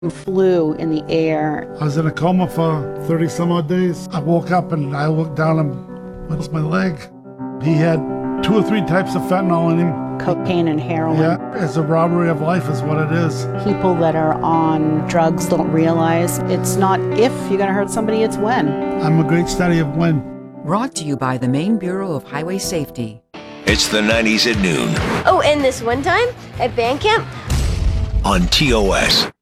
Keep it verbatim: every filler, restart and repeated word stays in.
flew in the air. I was in a coma for thirty some odd days. I woke up and I looked down and what's my leg? He had two or three types of fentanyl in him. Cocaine and heroin. Yeah, it's a robbery of life is what it is. People that are on drugs don't realize it's not if you're going to hurt somebody, it's when. I'm a great study of when. Brought to you by the Maine Bureau of Highway Safety. It's the nineties at noon Oh, and this one time at band camp, on T O S.